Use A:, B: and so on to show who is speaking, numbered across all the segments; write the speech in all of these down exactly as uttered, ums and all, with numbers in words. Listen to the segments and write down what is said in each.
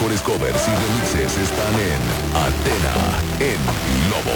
A: mejores covers y remixes están en Antena en Globo.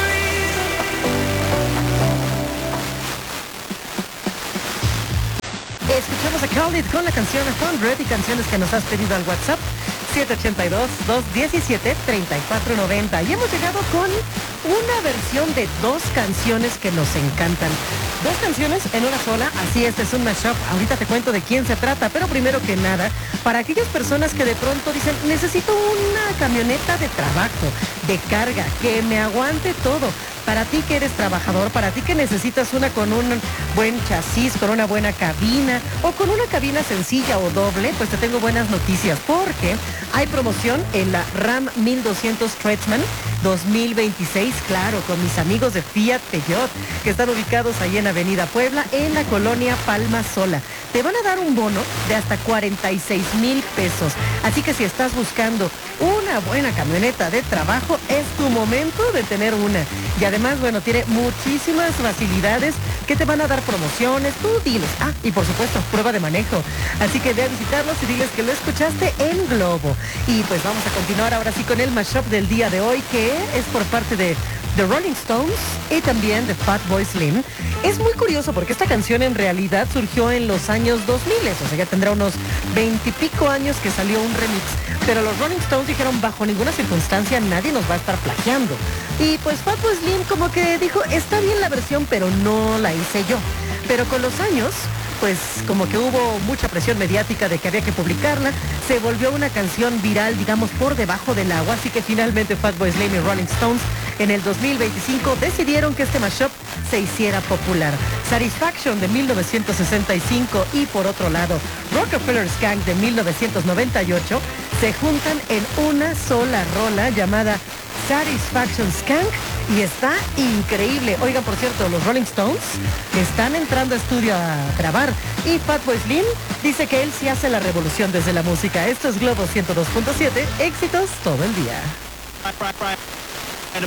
B: Escuchamos a Khalid con la canción cien y canciones que nos has pedido al WhatsApp siete ocho dos, dos uno siete, tres cuatro nueve cero. Y hemos llegado con una versión de dos canciones que nos encantan. Dos canciones en una sola, así este es un mashup. Ahorita te cuento de quién se trata, pero primero que nada, para aquellas personas que de pronto dicen, necesito una camioneta de trabajo, de carga, que me aguante todo. Para ti que eres trabajador, para ti que necesitas una con un buen chasis, con una buena cabina o con una cabina sencilla o doble, pues te tengo buenas noticias porque hay promoción en la Ram mil doscientos Tradesman dos mil veintiséis, claro, con mis amigos de Fiat Peugeot, que están ubicados ahí en Avenida Puebla, en la colonia Palma Sola. Te van a dar un bono de hasta cuarenta y seis mil pesos. Así que si estás buscando una buena camioneta de trabajo, es tu momento de tener una. Y además, bueno, tiene muchísimas facilidades que te van a dar promociones. Tú diles. Ah, y por supuesto, prueba de manejo. Así que ve a visitarlos y diles que lo escuchaste en Globo. Y pues vamos a continuar ahora sí con el mashup del día de hoy, que es por parte de The Rolling Stones y también de Fatboy Slim. Es muy curioso porque esta canción en realidad surgió en los años dos mil, o sea, ya tendrá unos veintipico años que salió un remix. Pero los Rolling Stones dijeron, bajo ninguna circunstancia nadie nos va a estar plagiando. Y pues Fatboy Slim como que dijo, está bien la versión, pero no la hice yo. Pero con los años, pues como que hubo mucha presión mediática de que había que publicarla, se volvió una canción viral, digamos, por debajo del agua, así que finalmente Fatboy Slim y Rolling Stones en el dos mil veinticinco decidieron que este mashup se hiciera popular. Satisfaction de mil novecientos sesenta y cinco y por otro lado Rockefeller Skank de mil novecientos noventa y ocho se juntan en una sola rola llamada Satisfaction Skank y está increíble. Oigan, por cierto, los Rolling Stones están entrando a estudio a grabar y Fatboy Slim dice que él sí hace la revolución desde la música. Esto es Globo ciento dos punto siete, éxitos todo el día.